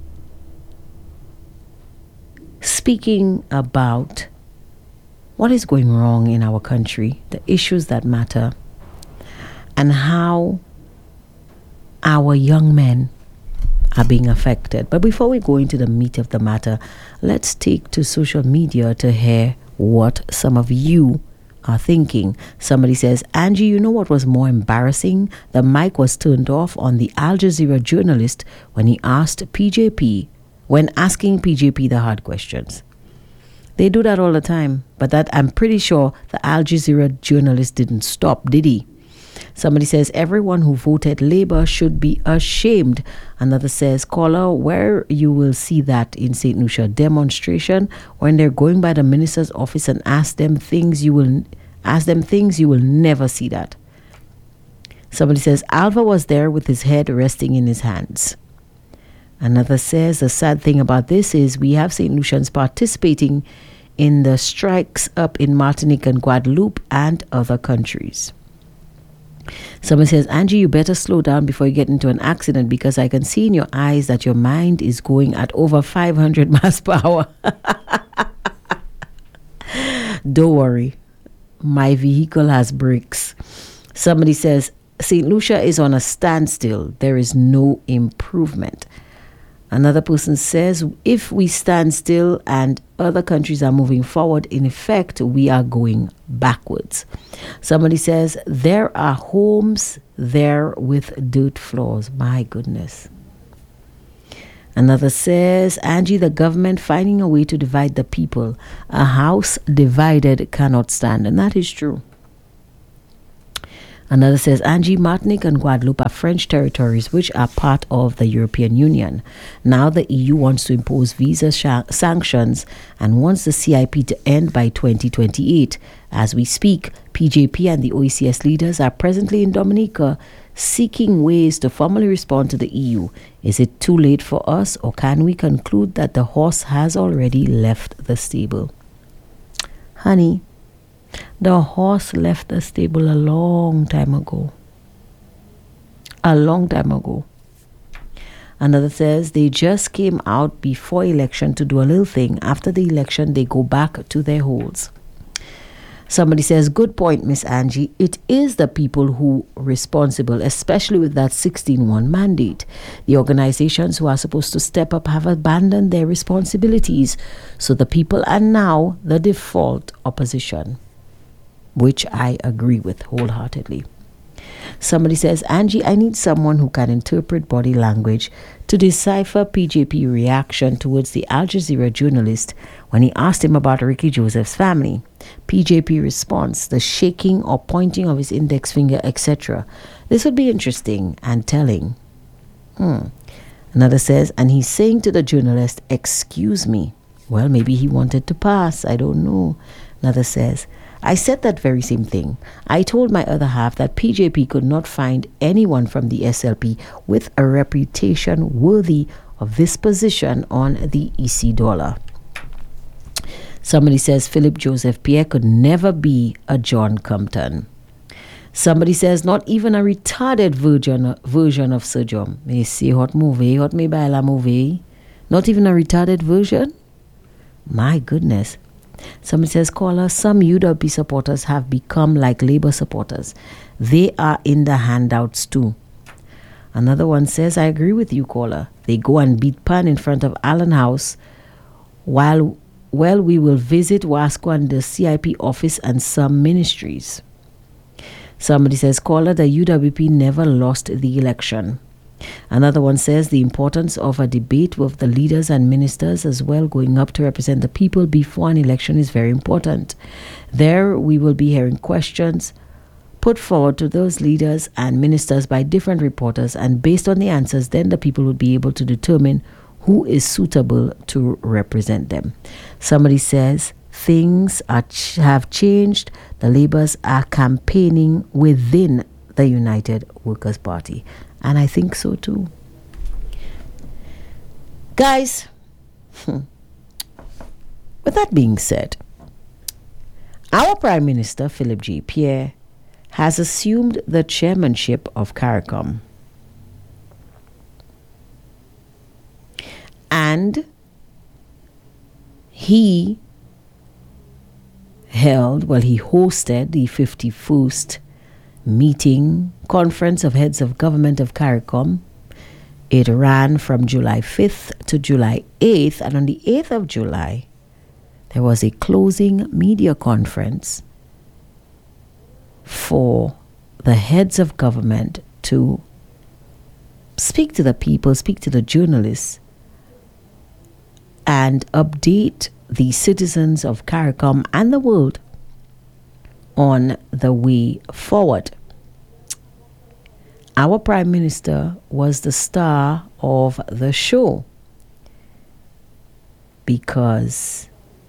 speaking about what is going wrong in our country, the issues that matter, and how our young men are being affected. But before we go into the meat of the matter, let's take to social media to hear what some of you are thinking. Somebody says, Angie, you know what was more embarrassing? The mic was turned off on the Al Jazeera journalist when he asked P J P, when asking P J P the hard questions. They do that all the time, but that I'm pretty sure the Al Jazeera journalist didn't stop, did he? Somebody says, everyone who voted Labour should be ashamed. Another says, caller, where you will see that in Saint Lucia demonstration when they're going by the minister's office and ask them things you will ask them things you will never see that. Somebody says, Alva was there with his head resting in his hands. Another says, the sad thing about this is we have Saint Lucians participating in the strikes up in Martinique and Guadeloupe and other countries. Someone says, Angie, you better slow down before you get into an accident because I can see in your eyes that your mind is going at over five hundred miles per hour. Don't worry. My vehicle has brakes. Somebody says, Saint Lucia is on a standstill. There is no improvement. Another person says, if we stand still and other countries are moving forward, in effect, we are going backwards. Somebody says, there are homes there with dirt floors. My goodness. Another says, Angie, the government finding a way to divide the people. A house divided cannot stand. And that is true. Another says, Angie, Martinique and Guadeloupe are French territories which are part of the European Union. Now the E U wants to impose visa sh- sanctions and wants the C I P to end by twenty twenty-eight. As we speak, P J P and the O E C S leaders are presently in Dominica seeking ways to formally respond to the E U. Is it too late for us, or can we conclude that the horse has already left the stable? Honey, the horse left the stable a long time ago. A long time ago. Another says they just came out before election to do a little thing. After the election, they go back to their holes. Somebody says, good point, Miss Angie. It is the people who are responsible, especially with that sixteen one mandate. The organizations who are supposed to step up have abandoned their responsibilities. So the people are now the default opposition, which I agree with wholeheartedly. Somebody says, Angie, I need someone who can interpret body language to decipher P J P reaction towards the Al Jazeera journalist when he asked him about Ricky Joseph's family. P J P response, the shaking or pointing of his index finger, et cetera. This would be interesting and telling. Hmm. Another says, and he's saying to the journalist, excuse me. Well, maybe he wanted to pass. I don't know. Another says, I said that very same thing. I told my other half that P J P could not find anyone from the S L P with a reputation worthy of this position on the E C dollar. Somebody says Philip Joseph Pierre could never be a John Compton. Somebody says not even a retarded version, version of Sir John. May see hot movie, hot me by la movie. Not even a retarded version? My goodness. Somebody says, caller, some U W P supporters have become like Labour supporters. They are in the handouts too. Another one says, I agree with you, caller. They go and beat pan in front of Allen House while, well, we will visit Wasco and the C I P office and some ministries. Somebody says, caller, the U W P never lost the election. Another one says the importance of a debate with the leaders and ministers as well going up to represent the people before an election is very important. There we will be hearing questions put forward to those leaders and ministers by different reporters, and based on the answers, then the people will be able to determine who is suitable to represent them. Somebody says things are ch- have changed. The Labours are campaigning within the United Workers' Party. And I think so too. Guys, with that being said, our Prime Minister, Philip J. Pierre, has assumed the chairmanship of CARICOM. And he held, well, he hosted the fifty-first meeting, conference of heads of government of CARICOM. It ran from July fifth to July eighth, and on the eighth of July, there was a closing media conference for the heads of government to speak to the people, speak to the journalists, and update the citizens of CARICOM and the world on the way forward. Our Prime Minister was the star of the show because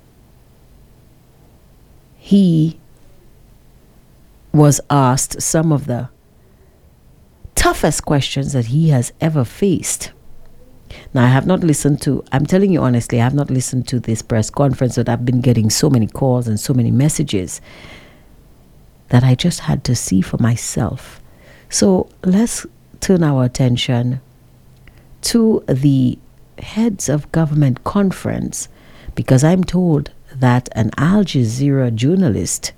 he was asked some of the toughest questions that he has ever faced. Now, I have not listened to, I'm telling you honestly, I have not listened to this press conference, but I've been getting so many calls and so many messages that I just had to see for myself. So let's turn our attention to the heads of government conference, because I'm told that an Al Jazeera journalist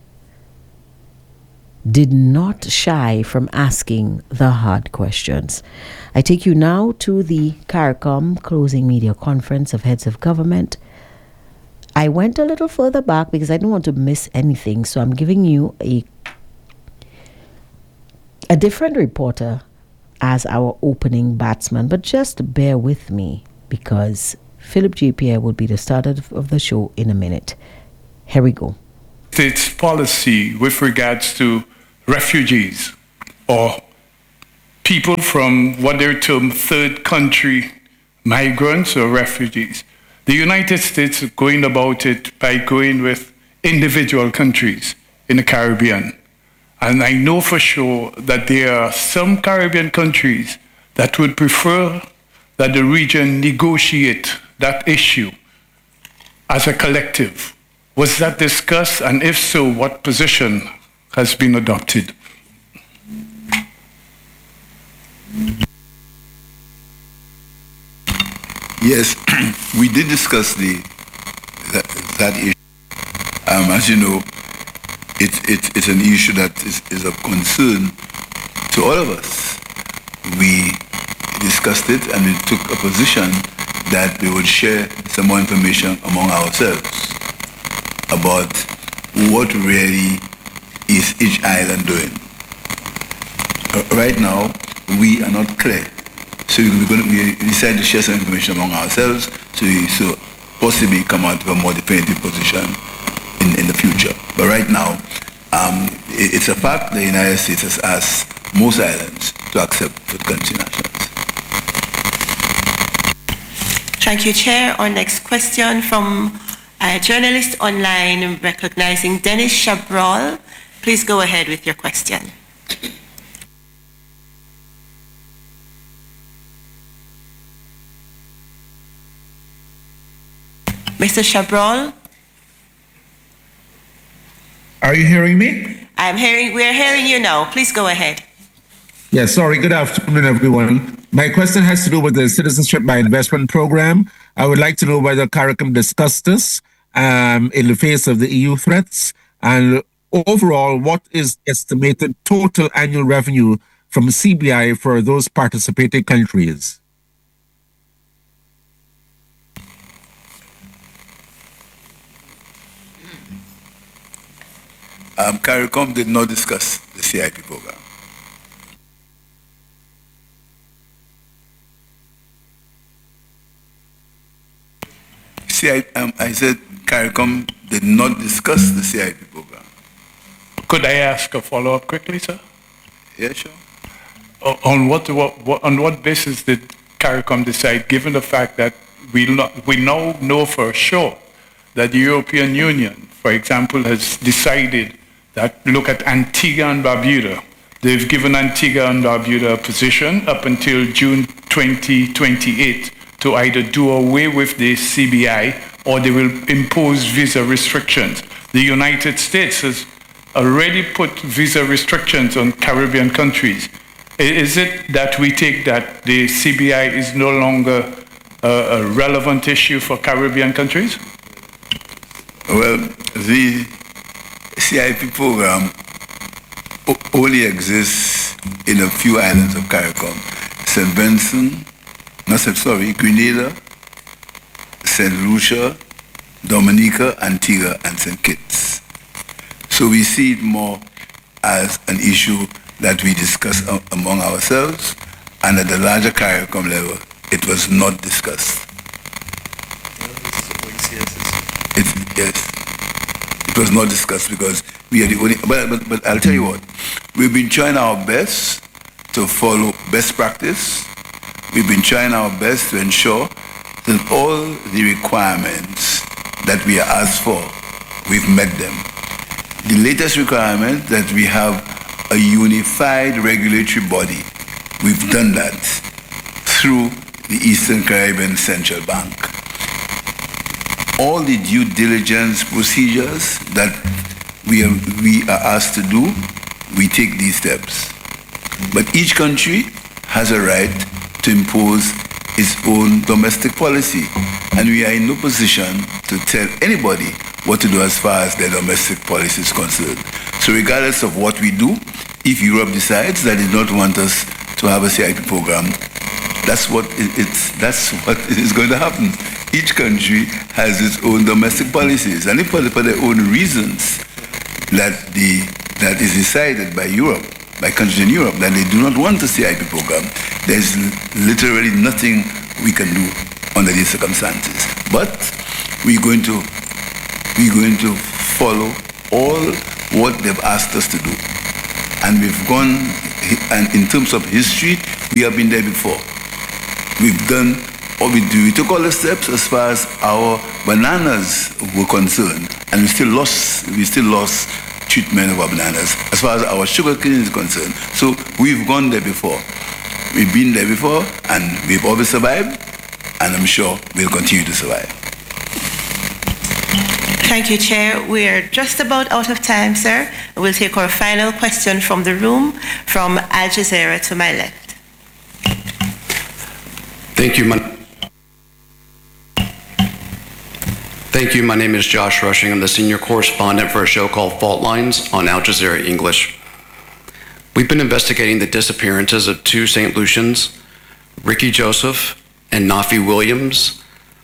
did not shy from asking the hard questions. I take you now to the CARICOM closing media conference of heads of government. I went a little further back because I don't want to miss anything, so I'm giving you a a different reporter as our opening batsman, but just bear with me because Philip J. Pierre will be the start of, of the show in a minute. Here we go. Its policy with regards to refugees or people from what they term third country migrants or refugees. The United States is going about it by going with individual countries in the Caribbean. And I know for sure that there are some Caribbean countries that would prefer that the region negotiate that issue as a collective. Was that discussed? And if so, what position has been adopted? Yes, we did discuss the that, that issue. Um, as you know, it, it, it's an issue that is, is of concern to all of us. We discussed it and we took a position that we would share some more information among ourselves about what really is each island doing. Uh, right now, we are not clear. So we're going to, we decided to share some information among ourselves so we so possibly come out with a more definitive position in, in the future. But right now, um, it, it's a fact the United States has asked most islands to accept third country nationals. Thank you, Chair. Our next question from a journalist online recognizing Dennis Chabrol. Please go ahead with your question. Mister Chabrol? Are you hearing me? I'm hearing, we're hearing you now. Please go ahead. Yes, sorry. Good afternoon, everyone. My question has to do with the Citizenship by Investment Program. I would like to know whether CARICOM discussed this um, in the face of the E U threats, and overall, what is estimated total annual revenue from C B I for those participating countries? Um, CARICOM did not discuss the C I P program. C I, um, I said CARICOM did not discuss the C I P program. Could I ask a follow-up quickly, sir? Yeah, sure. O- On what, what, what on what basis did CARICOM decide, given the fact that we lo- we now know for sure that the European Union, for example, has decided that look at Antigua and Barbuda. They've given Antigua and Barbuda a position up until June twenty twenty-eight to either do away with the C B I or they will impose visa restrictions. The United States has already put visa restrictions on Caribbean countries. Is it that we take that the C B I is no longer a, a relevant issue for Caribbean countries? Well, the C I P program o- only exists in a few islands of CARICOM. Saint Vincent, no, sorry, Grenada, Saint Lucia, Dominica, Antigua, and Saint Kitts. So we see it more as an issue that we discuss a- among ourselves, and at the larger CARICOM level, it was not discussed. It, yes, it was not discussed because we are the only, but, but, but I'll tell you what, we've been trying our best to follow best practice. We've been trying our best to ensure that all the requirements that we are asked for, we've met them. The latest requirement that we have a unified regulatory body, we've done that through the Eastern Caribbean Central Bank. All the due diligence procedures that we are, we are asked to do, we take these steps. But each country has a right to impose its own domestic policy, and we are in no position to tell anybody what to do as far as their domestic policy is concerned. So regardless of what we do, if Europe decides that they don't want us to have a C I P program, that's what it, it's that's what is going to happen. Each country has its own domestic policies, and if for, for their own reasons that the that is decided by Europe, by countries in Europe, that they do not want a C I P program, there's literally nothing we can do under these circumstances. But we're going to we're going to follow all what they've asked us to do. And we've gone, and in terms of history, we have been there before. We've done what we do. We took all the steps as far as our bananas were concerned, and we still lost, we still lost treatment of our bananas as far as our sugar cane is concerned. So we've gone there before. We've been there before, and we've always survived, and I'm sure we'll continue to survive. Thank you, Chair. We're just about out of time, sir. We'll take our final question from the room, from Al Jazeera to my left. Thank you. My, Thank you. My name is Josh Rushing. I'm the senior correspondent for a show called Fault Lines on Al Jazeera English. We've been investigating the disappearances of two Saint Lucians, Ricky Joseph and Nafi Williams.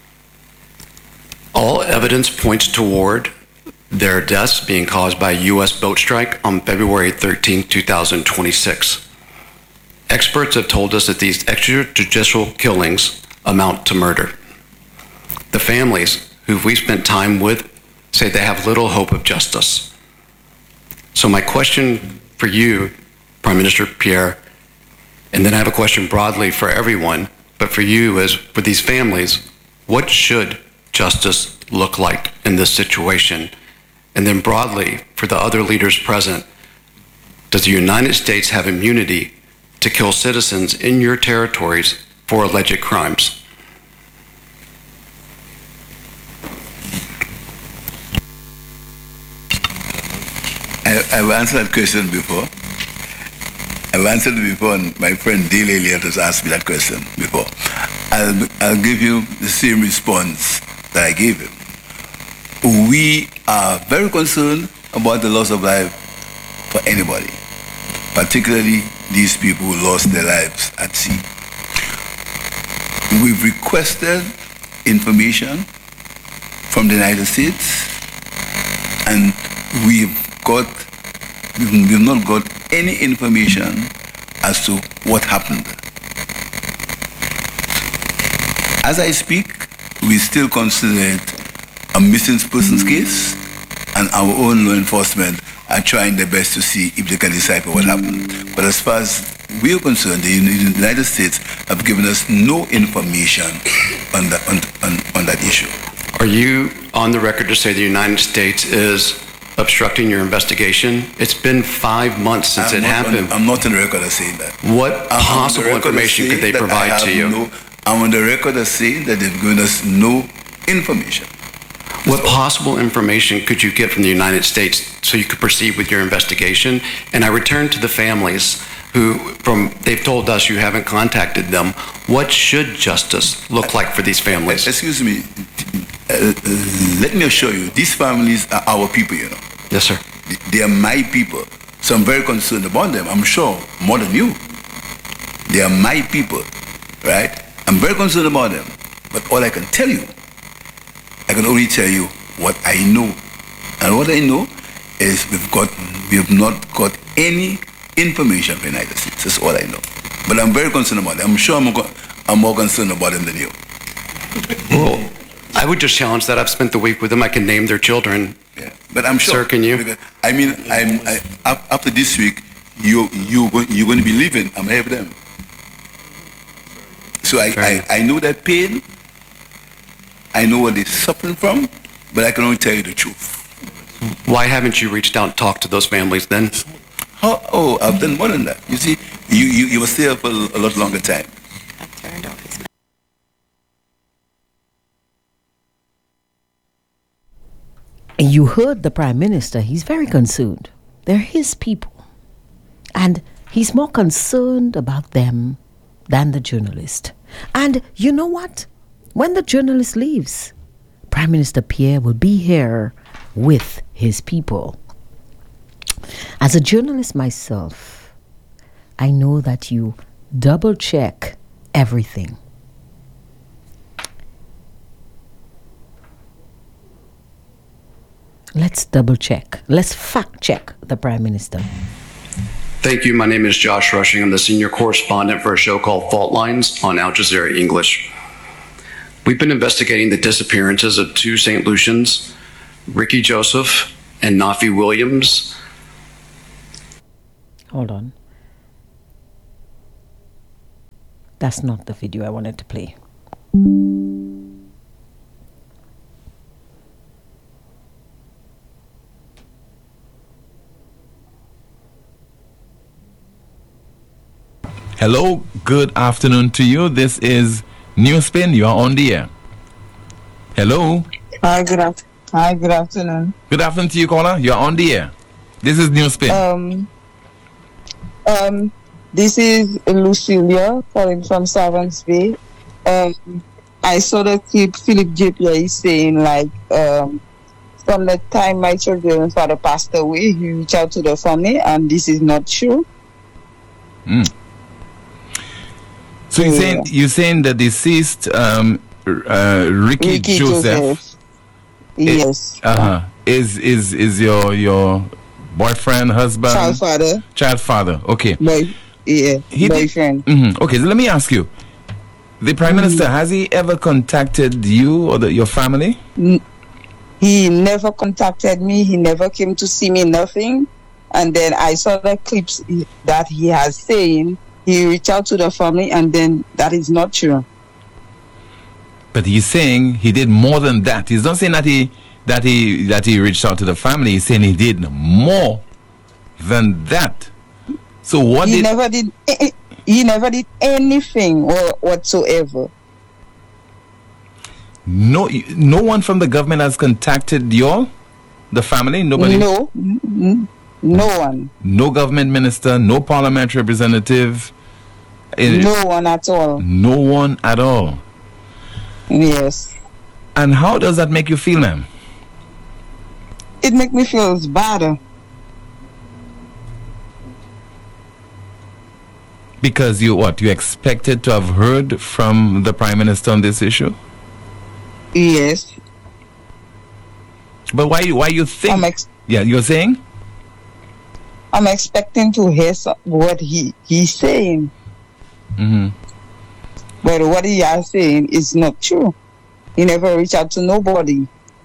All evidence points toward their deaths being caused by a U S boat strike on February thirteenth, two thousand twenty-six. Experts have told us that these extrajudicial killings amount to murder. The families who we've spent time with say they have little hope of justice. So my question for you, Prime Minister Pierre, and then I have a question broadly for everyone, but for you is, for these families, what should justice look like in this situation? And then broadly, for the other leaders present, does the United States have immunity to kill citizens in your territories for alleged crimes? I, I've answered that question before. I've answered it before, and my friend Dale Elliott has asked me that question before. I'll, I'll give you the same response that I gave him. We are very concerned about the loss of life for anybody, particularly these people who lost their lives at sea. We've requested information from the United States, and we've got, we've not got any information as to what happened. As I speak, we still consider it a missing persons case, and our own law enforcement are trying their best to see if they can decipher what happened. But as far as we are concerned, the United States have given us no information on that, on, on, on that issue. Are you on the record to say the United States is obstructing your investigation? It's been five months since I'm it happened. On, I'm not on the record as saying that. What I'm possible the information could they provide to you? No, I'm on the record as saying that they've given us no information. What possible information could you get from the United States so you could proceed with your investigation? And I return to the families who, from they've told us you haven't contacted them. What should justice look like for these families? Excuse me, uh, let me assure you, these families are our people, you know. Yes, sir. They are my people, so I'm very concerned about them. I'm sure more than you. They are my people, right? I'm very concerned about them. But all I can tell you, I can only tell you what I know. And what I know is we've got, we have not got any information from the United States. That's all I know. But I'm very concerned about them. I'm sure I'm more, I'm more concerned about them than you. Well, I would just challenge that. I've spent the week with them. I can name their children. Yeah, but I'm sure. Sir, can you? I mean, I'm, I, after this week, you, you, you're going to be leaving. I'm here with them. So I, I, I know that pain. I know what they're suffering from, but I can only tell you the truth. Why haven't you reached out and talked to those families then? Oh, oh I've done more than that. You see, you, you, you were still for a lot longer time. You heard the Prime Minister. He's very concerned. They're his people. And he's more concerned about them than the journalist. And you know what? When the journalist leaves, Prime Minister Pierre will be here with his people. As a journalist myself, I know that you double check everything. Let's double check. Let's fact check the Prime Minister. Thank you. My name is Josh Rushing. I'm the senior correspondent for a show called Fault Lines on Al Jazeera English. We've been investigating the disappearances of two Saint Lucians, Ricky Joseph and Nafi Williams. Hold on. That's not the video I wanted to play. Hello, good afternoon to you. This is Newspin. You are on the air. Hello. Hi, good afternoon. Hi, good afternoon. Good afternoon to you, caller. You are on the air. This is Newspin. Um, um, this is Lucilia calling from Servants Bay. Um, I saw the clip Philip J P is saying, like, um, from the time my children's father passed away, he reached out to the family, and this is not true. Mm. So you're saying you're saying the deceased um, uh, Ricky, Ricky Joseph, Joseph. Yes. Uh huh. Is is is your your boyfriend, husband, Child father. Child father. Okay. Boy, yeah. He boyfriend. Did, mm-hmm. Okay. So let me ask you: the Prime mm-hmm. Minister, has he ever contacted you or the, your family? He never contacted me. He never came to see me. Nothing. And then I saw the clips that he has saying he reached out to the family, and then that is not true. But he's saying he did more than that. He's not saying that he that he that he reached out to the family. He's saying he did more than that. So what he did never did? He never did anything whatsoever. No, no one from the government has contacted you all, the family. Nobody. No. Mm-hmm. No one. No government minister, no parliamentary representative. No one at all. No one at all. Yes. And how does that make you feel, ma'am? It makes me feel bad. Because you what? You expected to have heard from the Prime Minister on this issue? Yes. But why why you think I'm ex- Yeah, you're saying? I'm expecting to hear some, what he he's saying. Mm-hmm. But what he is saying is not true. He never reached out to nobody.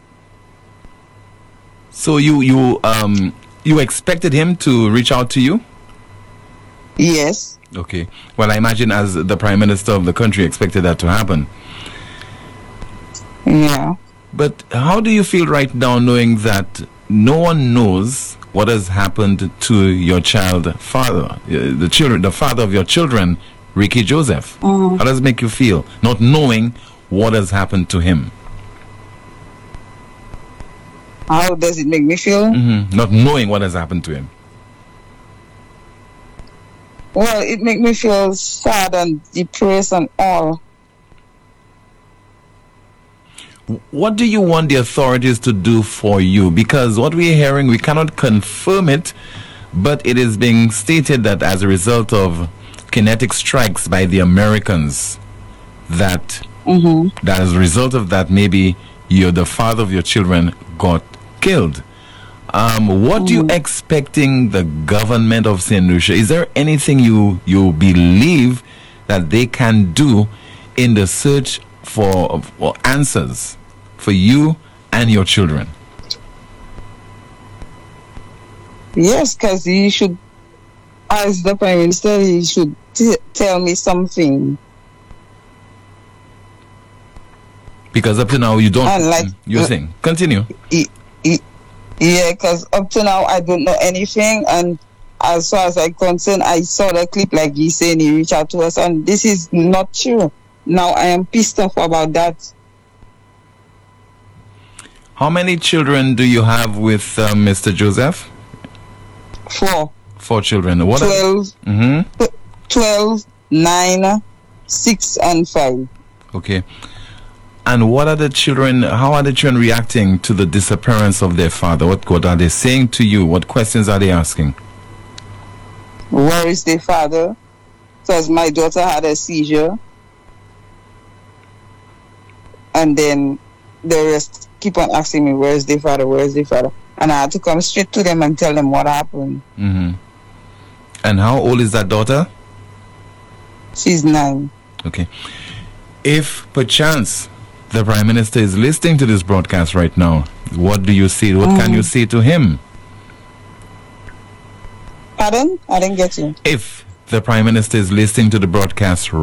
So you you um you expected him to reach out to you? Yes. Okay. Well, I imagine as the Prime Minister of the country expected that to happen. Yeah. But how do you feel right now knowing that no one knows what has happened to your child father, the children, the father of your children, Ricky Joseph? Mm. How does it make you feel, not knowing what has happened to him? How does it make me feel? Mm-hmm. Not knowing what has happened to him. Well, it makes me feel sad and depressed and all. What do you want the authorities to do for you? Because what we're hearing, we cannot confirm it, but it is being stated that as a result of kinetic strikes by the Americans, that, mm-hmm. that as a result of that, maybe you're the father of your children got killed. Um, what mm-hmm. you expecting the government of Saint Lucia? Is there anything you, you believe that they can do in the search for, for answers for you and your children? Yes, because he should, as the Prime Minister, he should t- tell me something. Because up to now you don't. And like, you're uh, saying, continue. He, he, yeah, because up to now I don't know anything, and as far as I'm concerned, I saw the clip like he saying he reached out to us, and this is not true. Now I am pissed off about that. How many children do you have with uh, Mister Joseph? Four. Four children. What? Twelve. Are, mm-hmm. Twelve, nine, six, and five. Okay. And what are the children? How are the children reacting to the disappearance of their father? What what are they saying to you? What questions are they asking? Where is their father? Because my daughter had a seizure. And then the rest keep on asking me, where's their father, where's their father? And I had to come straight to them and tell them what happened. Mm-hmm. And how old is that daughter? She's nine. Okay. If perchance the Prime Minister is listening to this broadcast right now, what do you say? What mm. can you say to him? Pardon? I didn't get you. If the Prime Minister is listening to the broadcast